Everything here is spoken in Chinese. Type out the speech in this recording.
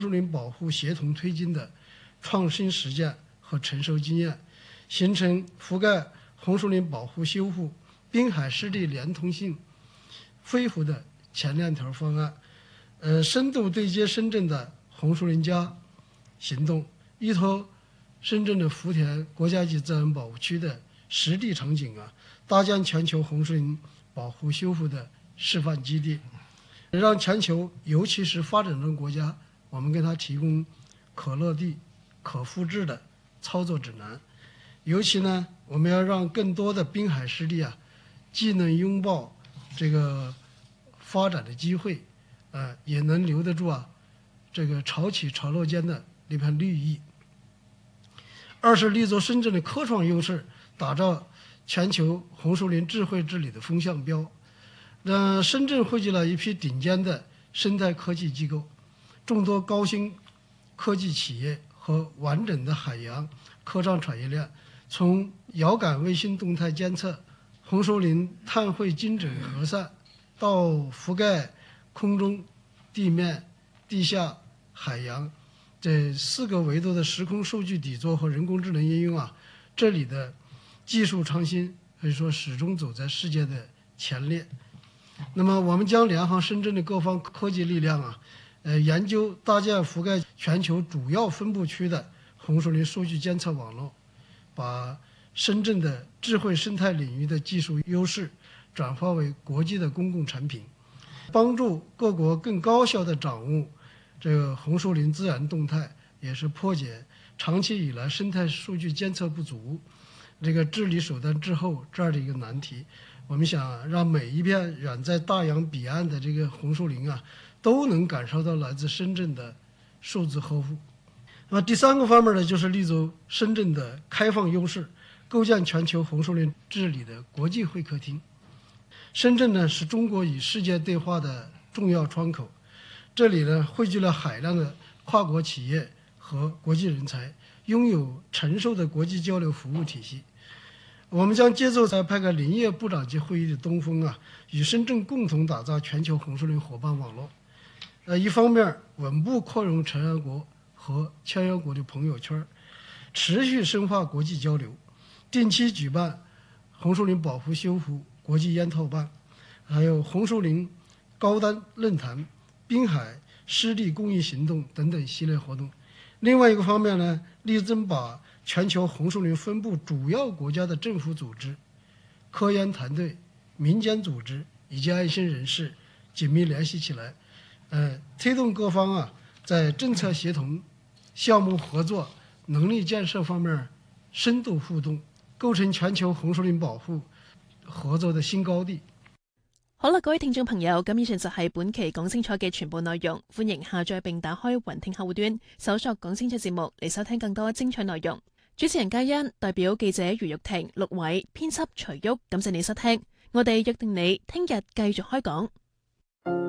树林保护协同推进的创新实践和成熟经验，形成覆盖红树林保护修复、滨海湿地连通性恢复的前链条方案，深度对接深圳的红树林加行动，依托深圳的福田国家级自然保护区的实地场景搭建全球红树林保护修复的示范基地，让全球尤其是发展中国家，我们给它提供可落地、可复制的操作指南。尤其呢，我们要让更多的滨海湿地既能拥抱这个发展的机会，也能留得住这个潮起潮落间的那片绿意。二是立足深圳的科创优势，打造全球红树林智慧治理的风向标。深圳汇聚了一批顶尖的生态科技机构，众多高新科技企业和完整的海洋科创产业链，从遥感卫星动态监测、红树林碳汇精准核算，到覆盖空中、地面、地下、海洋这4个维度的时空数据底座和人工智能应用这里的技术创新可以说始终走在世界的前列。那么我们将联合深圳的各方科技力量研究搭建覆盖全球主要分布区的红树林数据监测网络，把深圳的智慧生态领域的技术优势转化为国际的公共产品，帮助各国更高效地掌握这个红树林自然动态，也是破解长期以来生态数据监测不足、这个治理手段滞后这样的一个难题。我们想让每一片远在大洋彼岸的这个红树林都能感受到来自深圳的数字呵护。那么第3个方面呢，就是立足深圳的开放优势，构建全球红树林治理的国际会客厅。深圳呢是中国与世界对话的重要窗口，这里呢汇聚了海量的跨国企业和国际人才，拥有成熟的国际交流服务体系。我们将接受派个林业部长级会议的东风与深圳共同打造全球红树林伙伴网络。一方面稳步扩容成员国和签约国的朋友圈，持续深化国际交流，定期举办红树林保护修复国际研讨办，还有红树林高端论坛、滨海湿地公益行动等等系列活动。另外一个方面呢，力争把全球红树林分布主要国家的政府组织、科研团队、民间组织以及爱心人士紧密联系起来，推动各方在政策协同、项目合作、能力建设方面深度互动，构成全球紅樹林保護合作的新高地。 好啦，各位聽眾朋友，咁以上就係本期講清楚嘅全部內容。歡迎下載並打開雲聽客戶端，搜索講清楚節目嚟收聽更多精彩內容。主持人嘉欣，代表記者余玉婷、陸偉、編輯徐旭，感謝你收聽。我哋約定你聽日繼續開講。